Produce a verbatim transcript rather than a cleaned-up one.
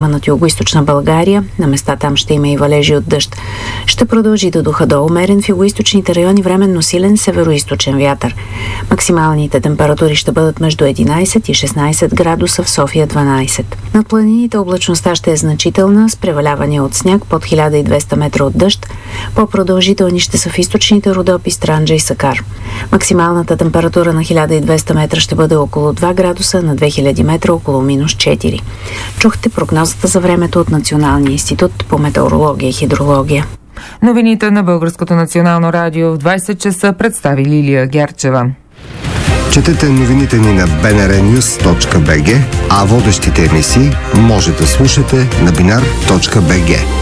над югоизточна България. На места там ще има и валежи от дъжд. Ще продължи да духа до умерен в югоизточните райони, временно силен североизточен вятър. Максималните температури ще бъдат между единайсет и шестнайсет градуса, в София дванайсет. Над планините облачността ще е значителна, с преваляване от сняг под хиляда и двеста метра от дъжд. По-продължителни ще са в източните Родопи, Странджа и Сакар. Максималната температура на хиляда и двеста метра ще бъде около два градуса, на две хиляди метра около минус четири. Чухте прогнозата за времето от Националния институт по метеорология и хидрология. Новините на Българското национално радио в двайсет часа представи Лилия Герчева. Четете новините ни на би ен ар нюз точка би джи, а водещите емисии може да слушате на бинар точка би джи.